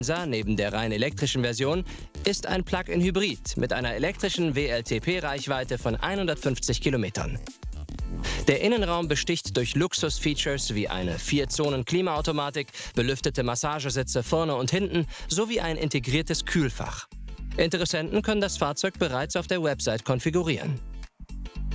Neben der rein elektrischen Version ist ein Plug-in-Hybrid mit einer elektrischen WLTP-Reichweite von 150 Kilometern. Der Innenraum besticht durch Luxus-Features wie eine 4-Zonen-Klimaautomatik, belüftete Massagesitze vorne und hinten sowie ein integriertes Kühlfach. Interessenten können das Fahrzeug bereits auf der Website konfigurieren.